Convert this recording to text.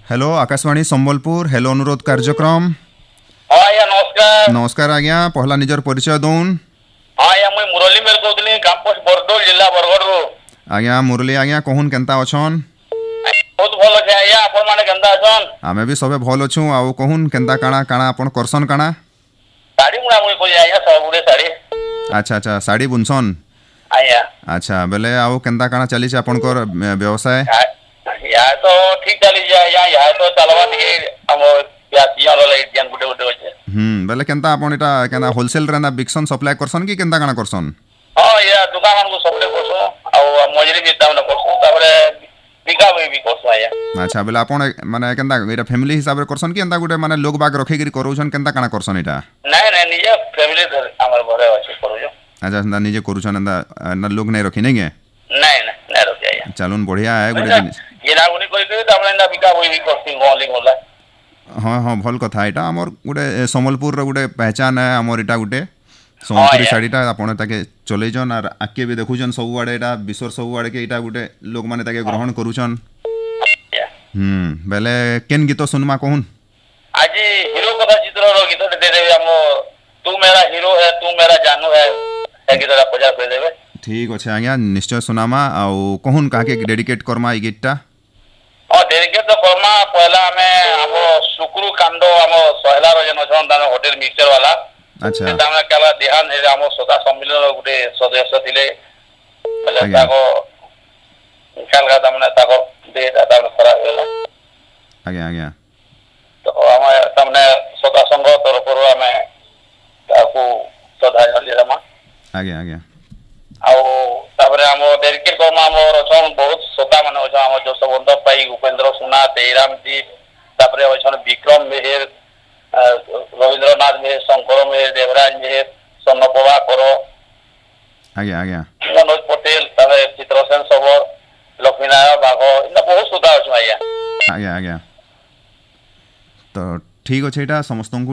Hello Akashvani Sambalpur hello अनुरोध कार्यक्रम हाँ आज्ञा नमस्कार। नमस्कार आज्ञा पहला निजर परिचय दौन। हाँ आज्ञा मुई मुरली मेल कहूली कैंपस बरडोल जिला बरगढ़ रू। आज्ञा मुरली आज्ञा कहून केनता अछन? बहुत भल अच्छे आज्ञा आपण माने केनता अछन? आमे भी सबे भल अछु आउ कहून केनता काणा काणा आपण करसन काणा? साड़ी मुना मुई कोई आज्ञा सब गुडे साड़ी। अच्छा अच्छा साड़ी बुनसन आज्ञा। अच्छा बेले आउ केनता काणा चली छे आपनकर व्यवसाय? या तो ठीक चली जाए या तो चलवा दिए हम या सिया रो लाइट जन गुडे गुडे होचे। बेले केनता आपण एटा केना होलसेल रेना बिक्सन सप्लाई करसन की केनता काणा करसन? हाँ या दुकान हमको सप्लाई करसो आ मजरी भी दाम न करसो ताबरे बिका भी करसो आज्ञा। अच्छा बेले आपण माने केनता एटा फैमिली हिसाब रे करसन की एंता गुटे माने लोग बाग रखे गिरी करूछन केनता काणा करसन एटा? नहीं नहीं निजे फैमिली हमर घरे अछि करूजो। अच्छा एंता निजे करूछन एंता लोग नहीं रखी नहीं गे? नहीं रखे आज्ञा। चलून बढ़िया है गुटे जिनिस। येना गुनी कोई के ताबरे ना बिका भी करसी गोली गोला। हाँ हाँ भल कथा एटा हमर गुटे संबलपुर रो गुटे पहचान है हमर एटा गुटे संबलपुरी साड़ीटा आपण ताके चलेजन आर आके भी देखुजन सब आड़े एटा विश्वर सब आड़े के एटा गुटे लोग माने ताके ग्रहण करूछन। बेले केन गीत सुनमा कहून? आज हीरो कथा चित्र रो गीत दे देबे हम तू मेरा हीरो है तू मेरा जानू है ए गीतरा पजा कर देबे। ठीक अच्छे आज्ञा निश्चय सुनामा आउ कहून काके डेडिकेट करमा ई गीतटा? और डेडिकेट तो करमा पहला हमें हम सुक्रू कांडो हम सहला रो जन छन दान होटल मिक्सचर वाला। अच्छा तामे केला ध्यान हे हम स्वता सम्मेलन गुटे सदस्य थिले पहले ताको कालगा तमने ताको दे दाता खराब होला। आज्ञा आज्ञा तो हम तमने स्वता संघ तरफ रो हमें ताको श्रद्धांजलि रमा। आज्ञा आज्ञा आउ ताबरे हम डेडिकेट करमा हमर छन बहुत श्रोता माने छ हम जो सबंध पाई उपेंद्र सुना तेराम जी ताबरे छन विक्रम मेहर रविंद्रनाथ मेहर शंकर मेहर देवराज मेहर सन्नप्रभा करो। आज्ञा आज्ञा मनोज पटेल ताबरे चित्रसेन सबर लक्ष्मीनारायण बाघ इन बहुत श्रोता छ आज्ञा। आज्ञा आज्ञा तो ठीक अछि एटा समस्त